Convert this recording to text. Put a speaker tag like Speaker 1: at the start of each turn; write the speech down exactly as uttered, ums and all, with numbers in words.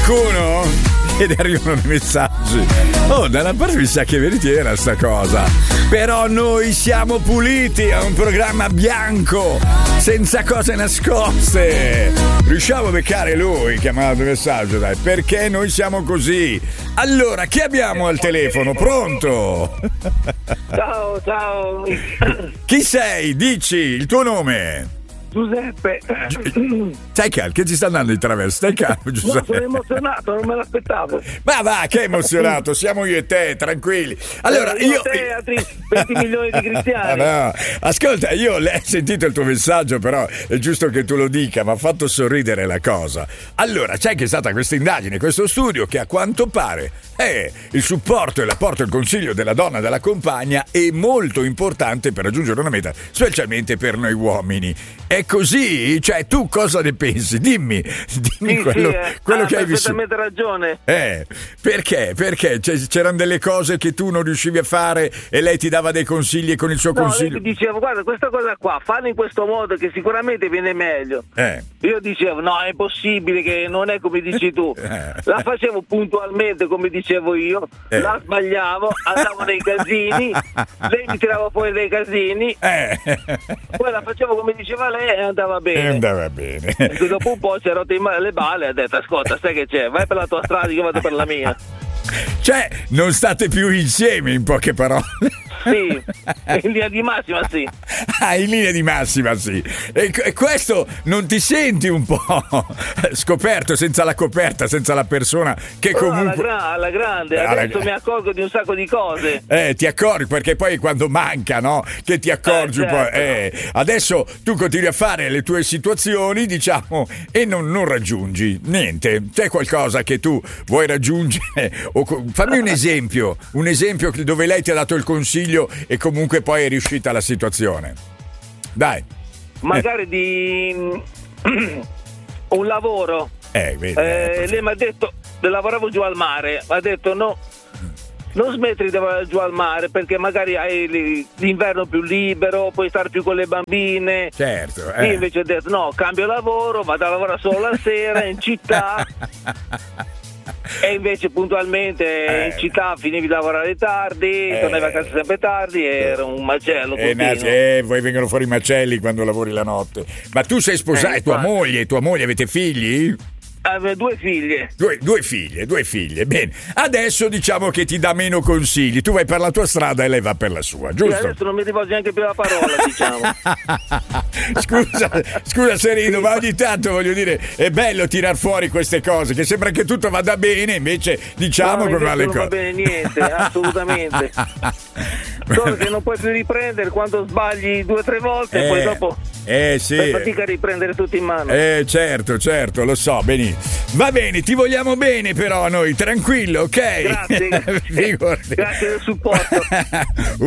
Speaker 1: qualcuno ed arrivano i messaggi. Oh, da una parte mi sa che è veritiera sta cosa, però noi siamo puliti, è un programma bianco senza cose nascoste. Riusciamo a beccare lui che ha mandato il messaggio, dai, perché noi siamo così. Allora, chi abbiamo al telefono? Pronto?
Speaker 2: Ciao, ciao.
Speaker 1: Chi sei? Dici il tuo nome.
Speaker 2: Giuseppe.
Speaker 1: Stai calmo, che ti sta andando di traverso? Stai calmo, Giuseppe.
Speaker 2: No, sono emozionato, non me l'aspettavo.
Speaker 1: Ma va, che emozionato, siamo io e te, tranquilli. Allora,
Speaker 2: eh,
Speaker 1: io...
Speaker 2: te altri venti milioni di cristiani.
Speaker 1: Ah, no. Ascolta, io ho sentito il tuo messaggio, però è giusto che tu lo dica, mi ha fatto sorridere la cosa. Allora, c'è che è stata questa indagine, questo studio che a quanto pare è il supporto e l'apporto e il consiglio della donna, della compagna è molto importante per raggiungere una meta, specialmente per noi uomini. È così? Cioè, tu cosa ne pensi? Dimmi, dimmi
Speaker 2: sì,
Speaker 1: quello,
Speaker 2: sì, eh.
Speaker 1: quello
Speaker 2: ah,
Speaker 1: che hai vissuto.
Speaker 2: Hai perfettamente ragione.
Speaker 1: Eh, perché? Perché c'erano delle cose che tu non riuscivi a fare e lei ti dava dei consigli e con il suo
Speaker 2: no,
Speaker 1: consiglio...
Speaker 2: lei ti diceva, guarda, questa cosa qua, fallo in questo modo che sicuramente viene meglio.
Speaker 1: Eh.
Speaker 2: Io dicevo, no, è possibile che non è come dici tu.
Speaker 1: Eh.
Speaker 2: La facevo puntualmente come dicevo io,
Speaker 1: Eh.
Speaker 2: la sbagliavo, andavo nei casini, lei mi tirava fuori dai casini,
Speaker 1: Eh.
Speaker 2: poi la facevo come diceva lei e andava bene.
Speaker 1: E andava bene.
Speaker 2: E dopo un po' si è rotto in ma- le balle e ha detto, ascolta, sai che c'è, vai per la tua strada, io vado per la mia.
Speaker 1: Cioè, non state più insieme, in poche parole.
Speaker 2: Sì, in linea di massima sì.
Speaker 1: Ah, in linea di massima sì. E, e questo non ti senti un po' scoperto, senza la coperta, senza la persona che
Speaker 2: Però
Speaker 1: comunque...
Speaker 2: alla, gra- alla grande,
Speaker 1: Alla
Speaker 2: adesso
Speaker 1: gra-
Speaker 2: mi accorgo di un sacco di cose.
Speaker 1: Eh, ti accorgi, perché poi quando manca, no? Che ti accorgi
Speaker 2: Eh,
Speaker 1: un po'.
Speaker 2: certo.
Speaker 1: Eh, adesso tu continui a fare le tue situazioni, diciamo, e non, non raggiungi niente. C'è qualcosa che tu vuoi raggiungere? O co- fammi un esempio, un esempio dove lei ti ha dato il consiglio e comunque poi è riuscita la situazione. Dai.
Speaker 2: Magari di un lavoro.
Speaker 1: Eh, vedi,
Speaker 2: Eh,
Speaker 1: eh,
Speaker 2: lei mi ha detto, lavoravo giù al mare, mi ha detto no, non smetti di lavorare giù al mare perché magari hai li- l'inverno più libero, puoi stare più con le bambine.
Speaker 1: certo.
Speaker 2: Io
Speaker 1: Eh.
Speaker 2: invece ho detto no, cambio lavoro, vado a lavorare solo la sera in città. E invece puntualmente
Speaker 1: Eh.
Speaker 2: in città finivi di lavorare tardi,
Speaker 1: Eh.
Speaker 2: tornavi a casa sempre tardi, era un macello
Speaker 1: Eh,
Speaker 2: continuo.
Speaker 1: Nati, eh, poi vengono fuori i macelli quando lavori la notte. Ma tu sei sposato,
Speaker 2: Eh,
Speaker 1: tua
Speaker 2: infatti.
Speaker 1: moglie, tua moglie avete figli?
Speaker 2: Aveva due figlie.
Speaker 1: Due, due figlie, due figlie. Bene, adesso diciamo che ti dà meno consigli. Tu vai per la tua strada e lei va per la sua,
Speaker 2: Io
Speaker 1: giusto?
Speaker 2: adesso non mi rivolgo neanche più la parola, diciamo.
Speaker 1: Scusa, scusa Serino, ma ogni tanto voglio dire, è bello tirar fuori queste cose, che sembra che tutto vada bene, invece diciamo
Speaker 2: No,
Speaker 1: come va le
Speaker 2: invece non
Speaker 1: cose.
Speaker 2: va bene niente, assolutamente. Solo che non puoi più riprendere quando sbagli due o tre volte
Speaker 1: Eh,
Speaker 2: e poi dopo
Speaker 1: eh sì.
Speaker 2: fai fatica a riprendere tutto in mano.
Speaker 1: Eh certo, certo, lo so, benissimo. Va bene, ti vogliamo bene però noi, tranquillo, ok?
Speaker 2: Grazie, grazie.
Speaker 1: Figurati.
Speaker 2: Grazie del supporto.